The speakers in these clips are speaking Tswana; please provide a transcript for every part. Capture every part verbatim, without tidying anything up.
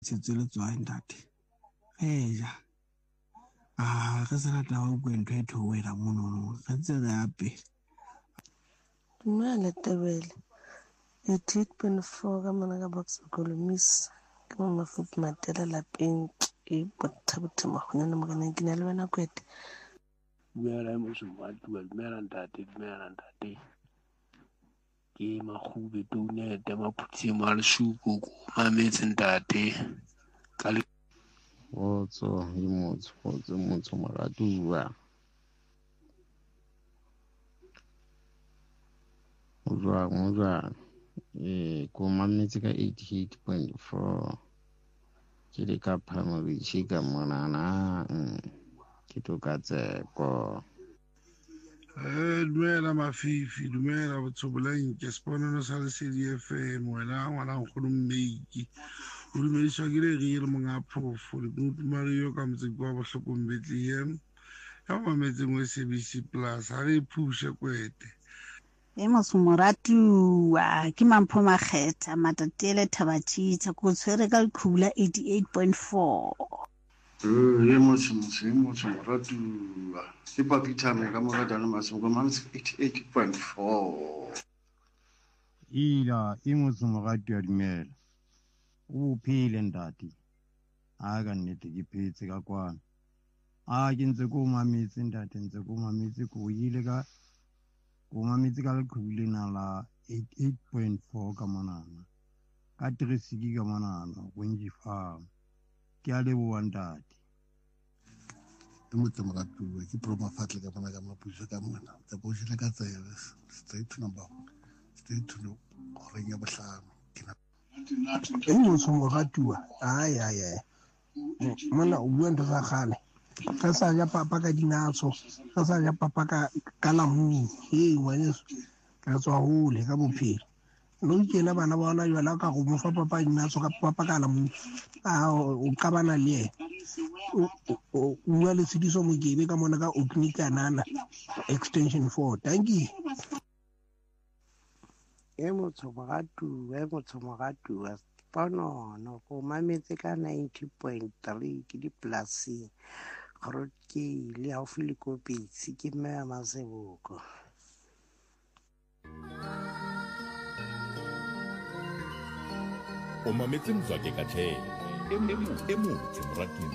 tshetse le tswa ntate eja ah re se rata go kwentho e thowela mono re tse re ape Dumela Tebele eighty-eight point four ka mona ka box Kolomis ke mo mafupi matela lapeng e bothabotha magonyana mo kana ke na le wena kwete Dumela mo se wa tua dumela ntate dumela ntate ke magube tonete maphutsi mo le shuku go mametse ntate ka le Otso hi motho otso motho maratua Ujwa ujwa eh ko mametse ka eighty-eight point four ke le ka phama re chika mona na ke to ka tseko Eh dumela mafifi dumela botsoboleng ke sponono sa le C D F M wena ngwana nkgono mmeiki o dumediswa ke le re le monga phofo le Mario ka motse kwa bohlokong Bethlehem ya mametse mo S B C plus ha re phushe kwete e mosomoratu wa ke mampho makgetha matatele thabatshitha go tshwere ka khula eighty-eight point four eh mo se mo se moratu ke pa kitame ka mo ga maso go mametse eighty-eight point four ila e motho moratu ya dumela o phele ndati a ga nnete ke phetse ka kwana a ke ntse ko mametse ndate ntse ko mametse ko ile ka ko mametse ka le khule na la eighty-eight point four ka monana ka tresiki ka monana go nji farm ke a le bo ndate ke motse moratu ke pro mafatle ka bona ka mapuso ka mona tsa bo jile ka tsebe straight number straight to no gore ya bohlano e motho moratu ai ai ai mona o bua ntho tsa gale ka sa ja papa ka dinatso ka sa ja papa ka ka lamuni he ngwaneso ka tswa hole ka bophelo no ikela bana ba bona jwala ka go mo fa papa dinatso ka papa ka lamuni a o ka bana le o bua le tsediso mo gebe ka mona ka oknikanana extension four thank you e motho mogatu e motho mogatu wa pono no go mametse ka ninety point three ke di plus gore ke le haufi le kopitse ke mme ya Maseboko o mametse Mzwake ka tshela e mo e mo tshwarating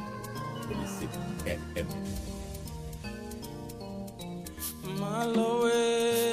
police F M Malowe